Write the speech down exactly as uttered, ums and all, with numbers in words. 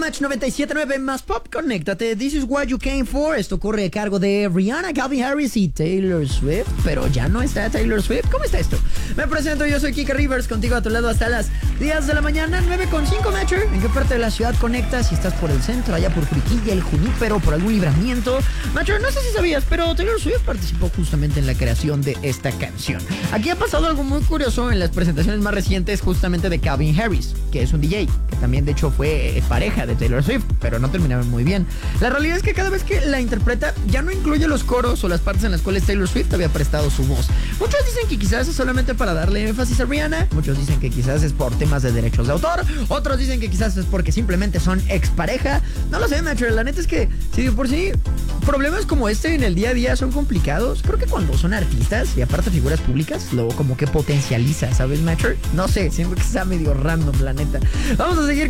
Match noventa y siete punto nueve más Pop, conéctate. This is what you came for. Esto corre a cargo de Rihanna, Calvin Harris y Taylor Swift. Pero ya no está Taylor Swift. ¿Cómo está esto? Me presento, yo soy Kike Rivers, contigo a tu lado hasta las diez de la mañana, nueve con cinco, Matcher. ¿En qué parte de la ciudad conectas? Si estás por el centro, allá por Juriquilla, el Junípero, por algún libramiento. Matcher, no sé si sabías, pero Taylor Swift participó justamente en la creación de esta canción. Aquí ha pasado algo muy curioso en las presentaciones más recientes, justamente de Calvin Harris, que es un D J, que también de hecho fue pareja de Taylor Swift, pero no terminaron muy bien. La realidad es que cada vez que la interpreta ya no incluye los coros o las partes en las cuales Taylor Swift había prestado su voz. Muchos dicen que quizás es solamente para darle énfasis a Rihanna, muchos dicen que quizás es por temas de derechos de autor, otros dicen que quizás es porque simplemente son expareja. No lo sé, Matcher, la neta es que si de por sí problemas como este en el día a día son complicados, creo que cuando son artistas y aparte figuras públicas, luego como que potencializa, ¿sabes, Matcher? No sé, siento que está medio random, la neta. Vamos a seguir